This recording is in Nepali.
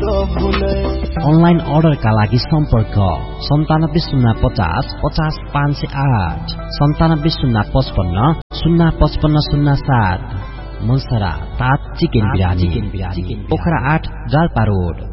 अनलाइन अर्डरका लागि सम्पर्क 9705050508 970555055507। मलसरा तात चिकन बिरानी पोखरा 8 जाल्पा रोड।